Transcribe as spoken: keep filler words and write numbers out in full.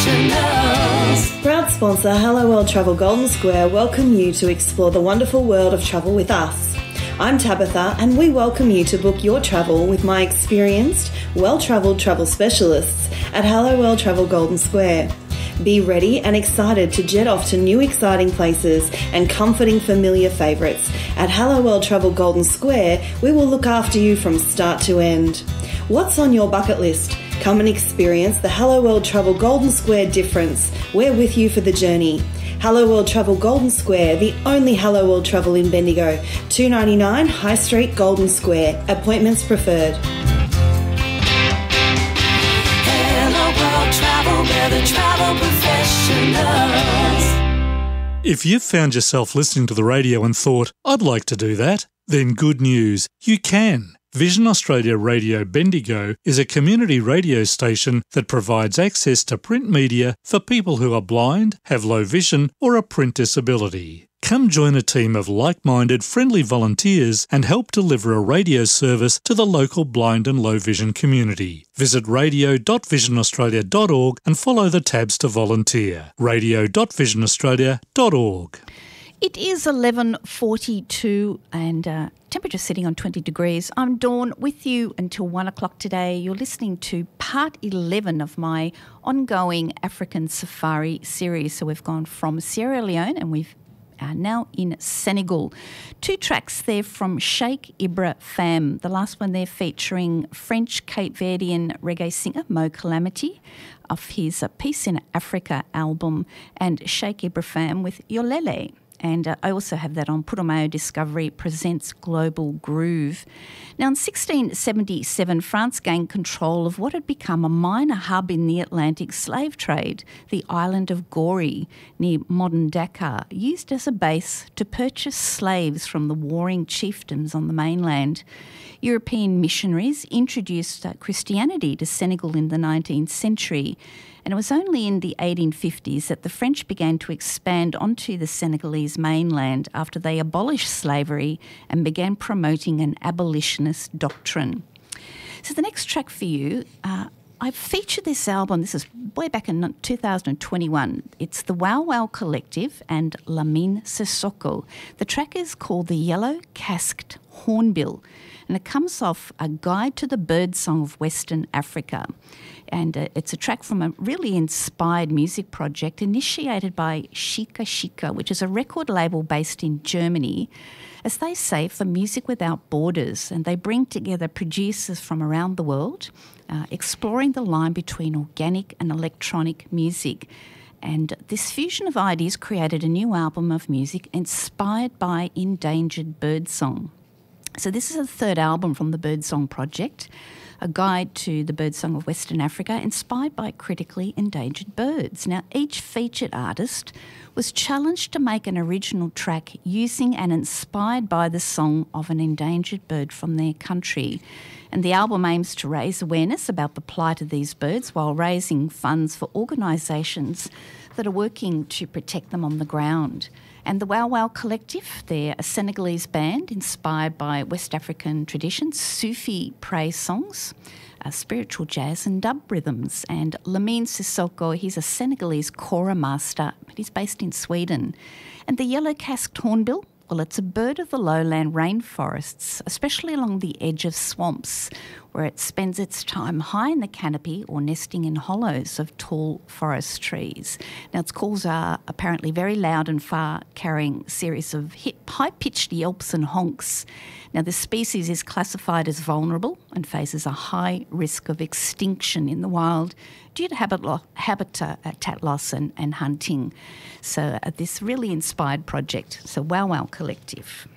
Professionals. Proud sponsor Hello World Travel Golden Square welcome you to explore the wonderful world of travel with us. I'm Tabitha and we welcome you to book your travel with my experienced, well-travelled travel specialists at Hello World Travel Golden Square. Be ready and excited to jet off to new exciting places and comforting familiar favourites. At Hello World Travel Golden Square, we will look after you from start to end. What's on your bucket list? Come and experience the Hello World Travel Golden Square difference. We're with you for the journey. Hello World Travel Golden Square, the only Hello World Travel in Bendigo. two ninety-nine High Street, Golden Square. Appointments preferred. Hello World Travel, we're the travel professionals. If you've found yourself listening to the radio and thought, I'd like to do that, then good news, you can. Vision Australia Radio Bendigo is a community radio station that provides access to print media for people who are blind, have low vision or a print disability. Come join a team of like-minded, friendly volunteers and help deliver a radio service to the local blind and low vision community. Visit radio dot vision australia dot org and follow the tabs to volunteer. radio dot vision australia dot org. It is eleven forty-two and uh, temperature sitting on twenty degrees. I'm Dawn with you until one o'clock today. You're listening to part eleven of my ongoing African Safari series. So we've gone from Sierra Leone and we've are now in Senegal. Two tracks there from Sheikh Ibra Fam. The last one there featuring French Cape Verdean reggae singer Mo Calamity off his uh, Peace in Africa album, and Sheikh Ibra Fam with Yolele. And uh, I also have that on Putumayo Discovery Presents Global Groove. Now, in sixteen seventy-seven, France gained control of what had become a minor hub in the Atlantic slave trade, the island of Gori, near modern Dakar, used as a base to purchase slaves from the warring chieftains on the mainland. European missionaries introduced uh, Christianity to Senegal in the nineteenth century, and it was only in the eighteen fifties that the French began to expand onto the Senegalese mainland after they abolished slavery and began promoting an abolitionist doctrine. So the next track for you, uh, I featured this album, this is way back in two thousand twenty-one. It's the Wow Wow Collective and Lamine Sissoko. The track is called The Yellow Casqued Hornbill, and it comes off A Guide to the Birdsong of Western Africa. And uh, it's a track from a really inspired music project initiated by Shika Shika, which is a record label based in Germany, as they say, for Music Without Borders. And they bring together producers from around the world, uh, exploring the line between organic and electronic music. And this fusion of ideas created a new album of music inspired by endangered birdsong. So this is the third album from the Birdsong Project, a guide to the birdsong of Western Africa inspired by critically endangered birds. Now, each featured artist was challenged to make an original track using and inspired by the song of an endangered bird from their country. And the album aims to raise awareness about the plight of these birds while raising funds for organisations that are working to protect them on the ground. And the Wow Wow Collective, they're a Senegalese band inspired by West African traditions, Sufi praise songs, uh, spiritual jazz and dub rhythms. And Lamine Sissoko, he's a Senegalese kora master, but he's based in Sweden. And the yellow-casqued hornbill, well, it's a bird of the lowland rainforests, especially along the edge of swamps, where it spends its time high in the canopy or nesting in hollows of tall forest trees. Now, its calls are apparently very loud and far-carrying series of high-pitched yelps and honks. Now, this species is classified as vulnerable and faces a high risk of extinction in the wild due to habit lo- habitat loss and, and hunting. So uh, this really inspired project, so Wow Wow Collective.